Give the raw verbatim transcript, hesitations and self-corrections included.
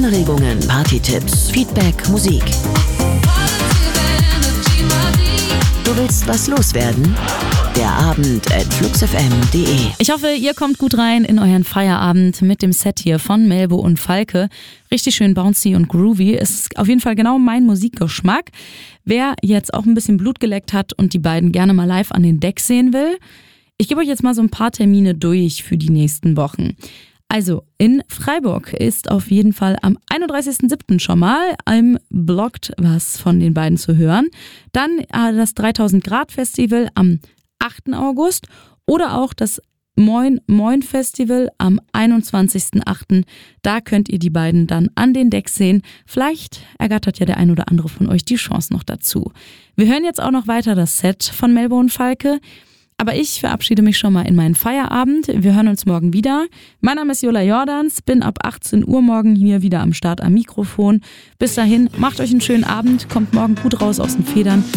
Anregungen, Partytipps, Feedback, Musik. Du willst was loswerden? Der Abend at fluxfm punkt de. Ich hoffe, ihr kommt gut rein in euren Feierabend mit dem Set hier von Melbo und Falke. Richtig schön bouncy und groovy. Ist auf jeden Fall genau mein Musikgeschmack. Wer jetzt auch ein bisschen Blut geleckt hat und die beiden gerne mal live an den Decks sehen will, ich gebe euch jetzt mal so ein paar Termine durch für die nächsten Wochen. Also in Freiburg ist auf jeden Fall am einunddreißigsten siebten schon mal im Blocked was von den beiden zu hören. Dann das dreitausend Grad Festival am achten August oder auch das Moin Moin Festival am einundzwanzigsten achten Da könnt ihr die beiden dann an den Decks sehen. Vielleicht ergattert ja der ein oder andere von euch die Chance noch dazu. Wir hören jetzt auch noch weiter das Set von Melbo und Falke. Aber ich verabschiede mich schon mal in meinen Feierabend. Wir hören uns morgen wieder. Mein Name ist Jola Jordans, bin ab achtzehn Uhr morgen hier wieder am Start am Mikrofon. Bis dahin, macht euch einen schönen Abend, kommt morgen gut raus aus den Federn.